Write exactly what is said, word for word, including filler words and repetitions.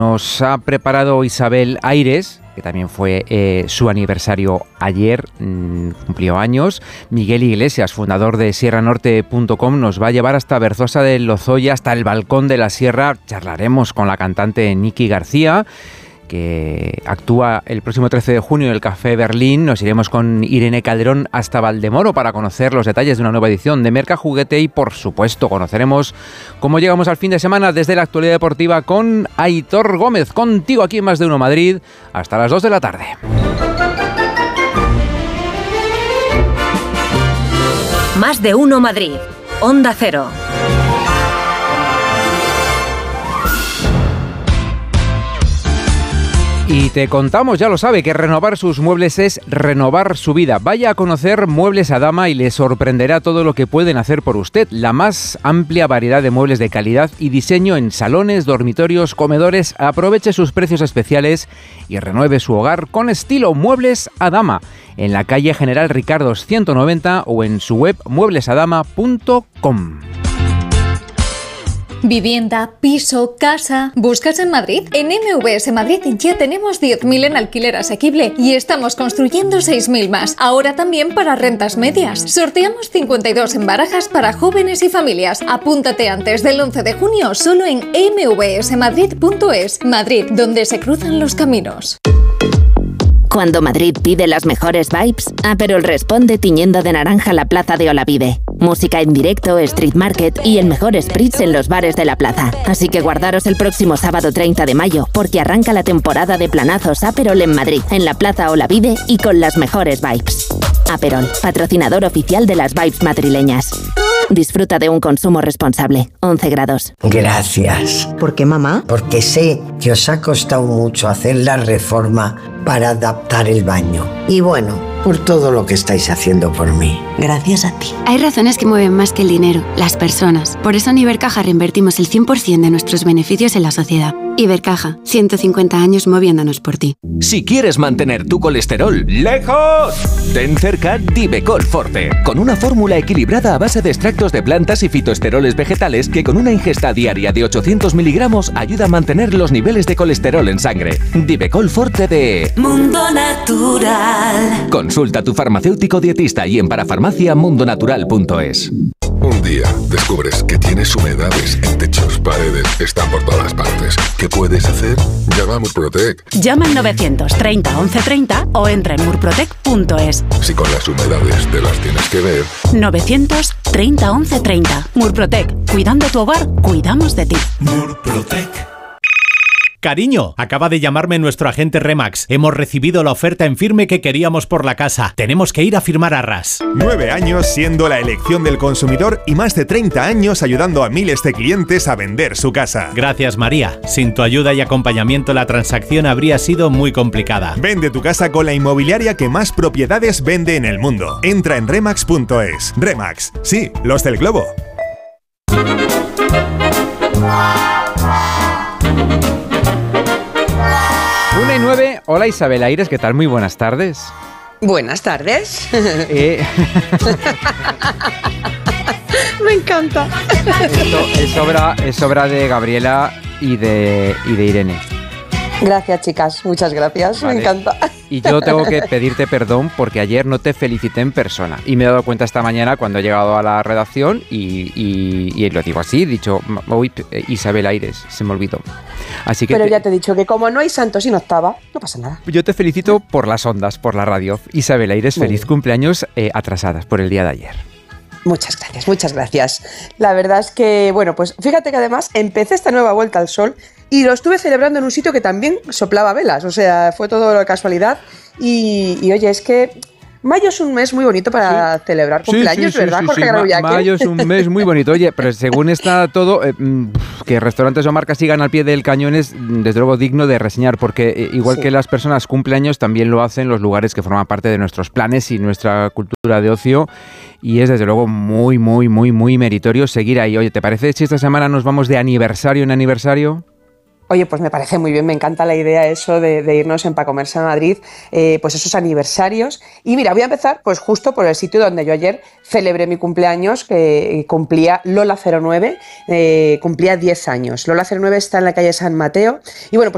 nos ha preparado Isabel Aires, que también fue eh, su aniversario ayer, mmm, cumplió años. Miguel Iglesias, fundador de sierra norte punto com, nos va a llevar hasta Berzosa de Lozoya, hasta el balcón de la sierra. Charlaremos con la cantante Niki García, que actúa el próximo trece de junio en el Café Berlín. Nos iremos con Irene Calderón hasta Valdemoro para conocer los detalles de una nueva edición de Merca Juguete y, por supuesto, conoceremos cómo llegamos al fin de semana desde la actualidad deportiva con Aitor Gómez. Contigo aquí en Más de Uno Madrid hasta las dos de la tarde. Más de Uno Madrid. Onda Cero. Y te contamos, ya lo sabe, que renovar sus muebles es renovar su vida. Vaya a conocer Muebles Adama y le sorprenderá todo lo que pueden hacer por usted. La más amplia variedad de muebles de calidad y diseño en salones, dormitorios, comedores. Aproveche sus precios especiales y renueve su hogar con estilo. Muebles Adama, en la calle General Ricardos ciento noventa o en su web muebles adama punto com. Vivienda, piso, casa... ¿Buscas en Madrid? En M V S Madrid ya tenemos diez mil en alquiler asequible y estamos construyendo seis mil más. Ahora también para rentas medias. Sorteamos cincuenta y dos en barajas para jóvenes y familias. Apúntate antes del once de junio solo en eme ve ese madrid punto es. Madrid, donde se cruzan los caminos. Cuando Madrid pide las mejores vibes, Aperol responde tiñendo de naranja la plaza de Olavide. Música en directo, street market y el mejor spritz en los bares de la plaza. Así que guardaros el próximo sábado treinta de mayo, porque arranca la temporada de planazos Aperol en Madrid, en la plaza Olavide y con las mejores vibes. Aperol, patrocinador oficial de las vibes madrileñas. Disfruta de un consumo responsable. once grados. Gracias. ¿Por qué, mamá? Porque sé que os ha costado mucho hacer la reforma para adaptar el baño. Y bueno, por todo lo que estáis haciendo por mí. Gracias a ti. Hay razones que mueven más que el dinero, las personas. Por eso en Ibercaja reinvertimos el cien por ciento de nuestros beneficios en la sociedad. Ibercaja, ciento cincuenta años moviéndonos por ti. Si quieres mantener tu colesterol lejos, ten cerca Divecol Forte, con una fórmula equilibrada a base de extractos de plantas y fitoesteroles vegetales que con una ingesta diaria de ochocientos miligramos ayuda a mantener los niveles de colesterol en sangre. Divecol Forte de Mundo Natural. Consulta a tu farmacéutico dietista y en parafarmacia mundo natural punto es. Un día descubres que tienes humedades en techos, paredes, están por todas partes. ¿Qué puedes hacer? Llama a Murprotec. Llama al novecientos treinta once treinta o entra en murprotec punto es. Si con las humedades te las tienes que ver. novecientos treinta once treinta. Murprotec. Cuidando tu hogar, cuidamos de ti. Murprotec. Cariño, acaba de llamarme nuestro agente Remax. Hemos recibido la oferta en firme que queríamos por la casa. Tenemos que ir a firmar arras. Nueve años siendo la elección del consumidor y más de treinta años ayudando a miles de clientes a vender su casa. Gracias, María. Sin tu ayuda y acompañamiento la transacción habría sido muy complicada. Vende tu casa con la inmobiliaria que más propiedades vende en el mundo. Entra en remax punto es. Remax, sí, los del globo. una y nueve. Hola Isabel Aires, ¿qué tal? Muy buenas tardes. Buenas tardes. Eh... Me encanta. Esto es obra, es obra de Gabriela y de, y de Irene. Gracias, chicas. Muchas gracias. Vale. Me encanta. Y yo tengo que pedirte perdón porque ayer no te felicité en persona. Y me he dado cuenta esta mañana cuando he llegado a la redacción y, y, y lo digo así, he dicho, uy, Isabel Aires, se me olvidó. Así que Pero te, ya te he dicho que como no hay santos sin octava, no pasa nada. Yo te felicito por las ondas, por la radio. Isabel Aires, Muy feliz bien. cumpleaños eh, atrasadas por el día de ayer. Muchas gracias, muchas gracias. La verdad es que, bueno, pues fíjate que además empecé esta nueva vuelta al sol y lo estuve celebrando en un sitio que también soplaba velas, o sea, fue todo casualidad. Y, y oye, es que mayo es un mes muy bonito para sí. celebrar cumpleaños, sí, sí, ¿verdad, sí, sí, Jorge sí. Granullaque? Mayo es un mes muy bonito. Oye, pero según está todo, eh, que restaurantes o marcas sigan al pie del cañón es desde luego digno de reseñar, porque eh, igual sí. que las personas cumpleaños, también lo hacen los lugares que forman parte de nuestros planes y nuestra cultura de ocio. Y es desde luego muy, muy, muy, muy meritorio seguir ahí. Oye, ¿te parece si esta semana nos vamos de aniversario en aniversario? Oye, pues me parece muy bien, me encanta la idea eso de, de irnos en Pa' Comerse a Madrid, eh, pues esos aniversarios. Y mira, voy a empezar pues justo por el sitio donde yo ayer celebré mi cumpleaños, que cumplía Lola cero nueve, eh, cumplía diez años. Lola cero nueve está en la calle San Mateo y bueno, pues